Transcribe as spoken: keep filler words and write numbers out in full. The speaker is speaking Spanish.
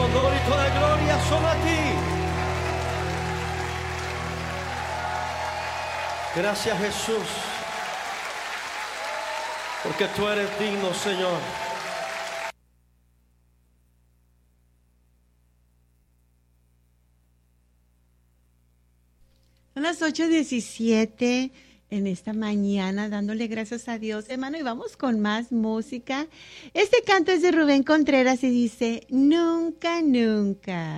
honor y toda gloria son a ti. Gracias, Jesús, porque tú eres digno, Señor. Son las ocho diecisiete en esta mañana, dándole gracias a Dios, hermano, y vamos con más música. Este canto es de Rubén Contreras y dice, nunca, nunca.